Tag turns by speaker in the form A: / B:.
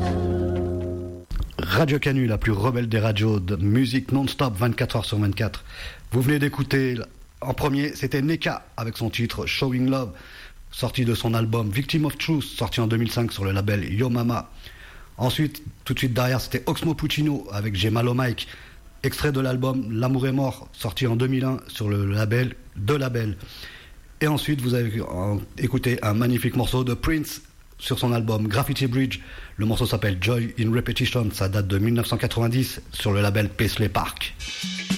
A: Radio Canu, la plus rebelle des radios de musique non-stop 24h/24. Vous venez d'écouter, en premier, c'était Neka avec son titre Showing Love, sorti de son album Victim of Truth, sorti en 2005 sur le label Yo Mama. Ensuite, tout de suite derrière, c'était Oxmo Puccino avec J'ai mal au Mike, extrait de l'album L'amour est mort, sorti en 2001 sur le label De Label. Et ensuite, vous avez écouté un magnifique morceau de Prince sur son album Graffiti Bridge. Le morceau s'appelle Joy in Repetition, ça date de 1990 sur le label Paisley Park.